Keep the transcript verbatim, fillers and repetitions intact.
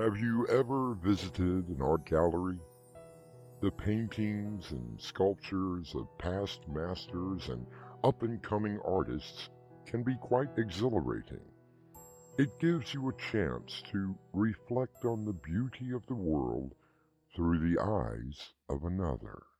Have you ever visited an art gallery? The paintings and sculptures of past masters and up-and-coming artists can be quite exhilarating. It gives you a chance to reflect on the beauty of the world through the eyes of another.